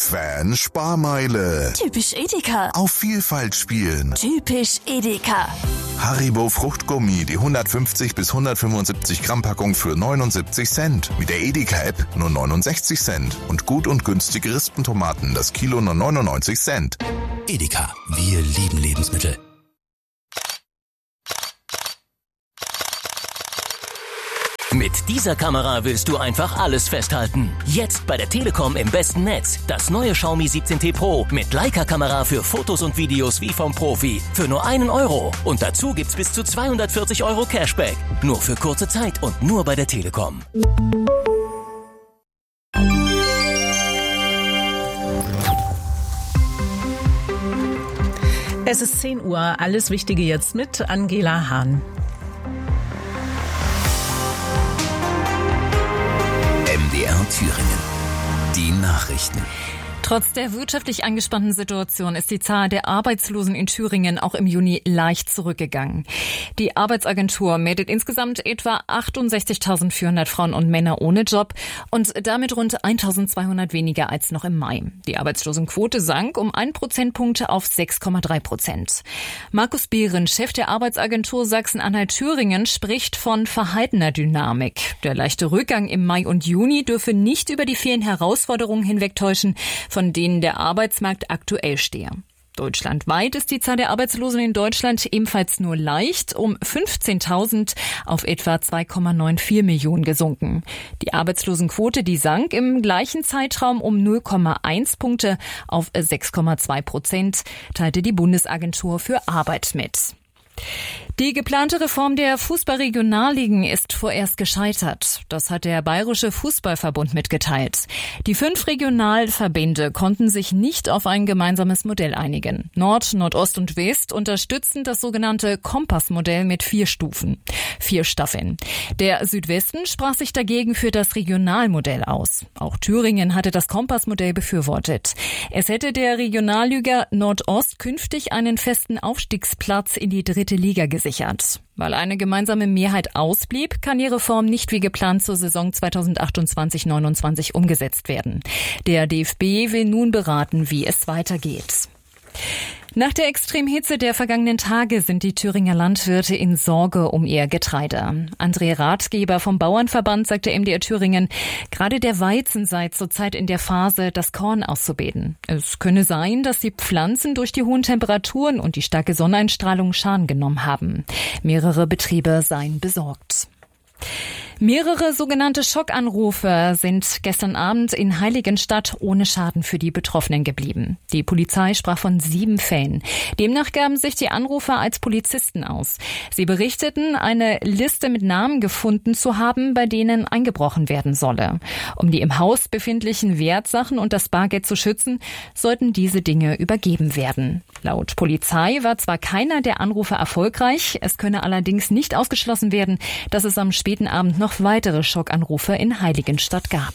Fan-Sparmeile. Typisch Edeka. Auf Vielfalt spielen. Typisch Edeka. Haribo Fruchtgummi, die 150 bis 175 Gramm Packung für 79 Cent. Mit der Edeka-App nur 69 Cent. Und gut und günstige Rispentomaten, das Kilo nur 99 Cent. Edeka, wir lieben Lebensmittel. Mit dieser Kamera willst du einfach alles festhalten. Jetzt bei der Telekom im besten Netz. Das neue Xiaomi 17T Pro mit Leica-Kamera für Fotos und Videos wie vom Profi. Für nur 1 Euro. Und dazu gibt's bis zu 240 Euro Cashback. Nur für kurze Zeit und nur bei der Telekom. Es ist 10 Uhr. Alles Wichtige jetzt mit Angela Hahn. MDR Thüringen. Die Nachrichten. Trotz der wirtschaftlich angespannten Situation ist die Zahl der Arbeitslosen in Thüringen auch im Juni leicht zurückgegangen. Die Arbeitsagentur meldet insgesamt etwa 68.400 Frauen und Männer ohne Job und damit rund 1.200 weniger als noch im Mai. Die Arbeitslosenquote sank um 1 Prozentpunkt auf 6,3%. Markus Behren, Chef der Arbeitsagentur Sachsen-Anhalt-Thüringen, spricht von verhaltener Dynamik. Der leichte Rückgang im Mai und Juni dürfe nicht über die vielen Herausforderungen hinwegtäuschen, von denen der Arbeitsmarkt aktuell stehe. Deutschlandweit ist die Zahl der Arbeitslosen in Deutschland ebenfalls nur leicht um 15.000 auf etwa 2,94 Millionen gesunken. Die Arbeitslosenquote, die sank im gleichen Zeitraum um 0,1 Punkte auf 6,2%, teilte die Bundesagentur für Arbeit mit. Die geplante Reform der Fußball-Regionalligen ist vorerst gescheitert. Das hat der Bayerische Fußballverbund mitgeteilt. Die 5 Regionalverbände konnten sich nicht auf ein gemeinsames Modell einigen. Nord, Nordost und West unterstützen das sogenannte Kompassmodell mit 4 Stufen, 4 Staffeln. Der Südwesten sprach sich dagegen für das Regionalmodell aus. Auch Thüringen hatte das Kompassmodell befürwortet. Es hätte der Regionalliga Nordost künftig einen festen Aufstiegsplatz in die 3. Liga gesichert. Weil eine gemeinsame Mehrheit ausblieb, kann die Reform nicht wie geplant zur Saison 2028/29 umgesetzt werden. Der DFB will nun beraten, wie es weitergeht. Nach der Extremhitze der vergangenen Tage sind die Thüringer Landwirte in Sorge um ihr Getreide. André Ratgeber vom Bauernverband sagte MDR Thüringen, gerade der Weizen sei zurzeit in der Phase, das Korn auszubeeten. Es könne sein, dass die Pflanzen durch die hohen Temperaturen und die starke Sonneneinstrahlung Schaden genommen haben. Mehrere Betriebe seien besorgt. Mehrere sogenannte Schockanrufe sind gestern Abend in Heiligenstadt ohne Schaden für die Betroffenen geblieben. Die Polizei sprach von 7 Fällen. Demnach gaben sich die Anrufer als Polizisten aus. Sie berichteten, eine Liste mit Namen gefunden zu haben, bei denen eingebrochen werden solle. Um die im Haus befindlichen Wertsachen und das Bargeld zu schützen, sollten diese Dinge übergeben werden. Laut Polizei war zwar keiner der Anrufe erfolgreich, es könne allerdings nicht ausgeschlossen werden, dass es am späten Abend noch weitere Schockanrufe in Heiligenstadt gab.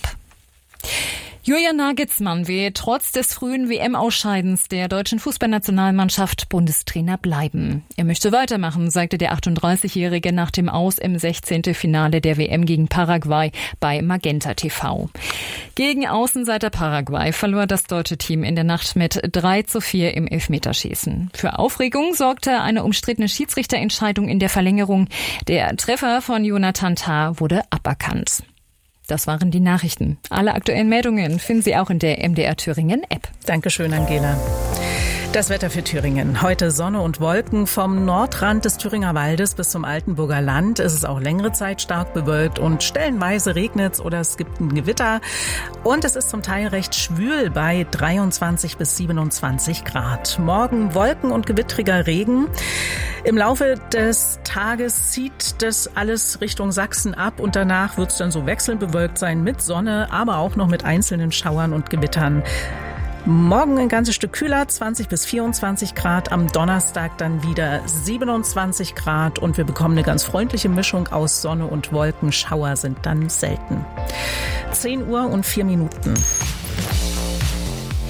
Julian Nagelsmann will trotz des frühen WM-Ausscheidens der deutschen Fußballnationalmannschaft Bundestrainer bleiben. Er möchte weitermachen, sagte der 38-Jährige nach dem Aus im 16. Finale der WM gegen Paraguay bei Magenta TV. Gegen Außenseiter Paraguay verlor das deutsche Team in der Nacht mit 3:4 im Elfmeterschießen. Für Aufregung sorgte eine umstrittene Schiedsrichterentscheidung in der Verlängerung. Der Treffer von Jonathan Tah wurde aberkannt. Das waren die Nachrichten. Alle aktuellen Meldungen finden Sie auch in der MDR Thüringen App. Dankeschön, Angela. Das Wetter für Thüringen. Heute Sonne und Wolken. Vom Nordrand des Thüringer Waldes bis zum Altenburger Land ist es auch längere Zeit stark bewölkt und stellenweise regnet es oder es gibt ein Gewitter. Und es ist zum Teil recht schwül bei 23 bis 27 Grad. Morgen Wolken und gewittriger Regen. Im Laufe des Tages zieht das alles Richtung Sachsen ab und danach wird es dann so wechselnd bewölkt sein mit Sonne, aber auch noch mit einzelnen Schauern und Gewittern. Morgen ein ganzes Stück kühler, 20 bis 24 Grad. Am Donnerstag dann wieder 27 Grad und wir bekommen eine ganz freundliche Mischung aus Sonne und Wolken. Schauer sind dann selten. 10 Uhr und 4 Minuten.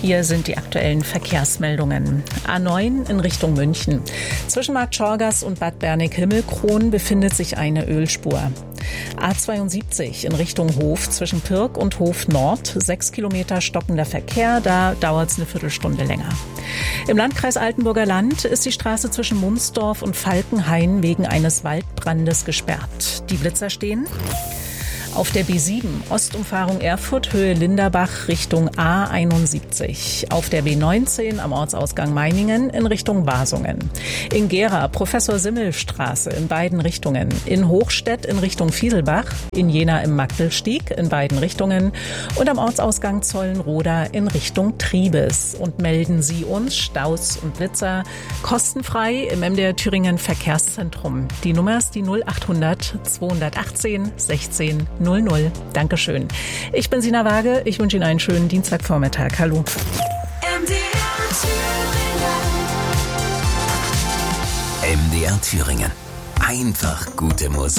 Hier sind die aktuellen Verkehrsmeldungen. A9 in Richtung München. Zwischen Markt Schorgas und Bad Bernig-Himmelkron befindet sich eine Ölspur. A72 in Richtung Hof zwischen Pirk und Hof Nord. 6 Kilometer stockender Verkehr, da dauert es eine Viertelstunde länger. Im Landkreis Altenburger Land ist die Straße zwischen Mumsdorf und Falkenhain wegen eines Waldbrandes gesperrt. Die Blitzer stehen. Auf der B7 Ostumfahrung Erfurt Höhe Linderbach Richtung A71. Auf der B19 am Ortsausgang Meiningen in Richtung Wasungen. In Gera Professor-Simmel-Straße in beiden Richtungen. In Hochstedt in Richtung Fieselbach. In Jena im Magdelstieg in beiden Richtungen. Und am Ortsausgang Zollenroda in Richtung Triebes. Und melden Sie uns Staus und Blitzer kostenfrei im MDR Thüringen Verkehrszentrum. Die Nummer ist die 0800 218 16 00. Dankeschön. Ich bin Sina Waage. Ich wünsche Ihnen einen schönen Dienstagvormittag. Hallo. MDR Thüringen. Einfach gute Musik.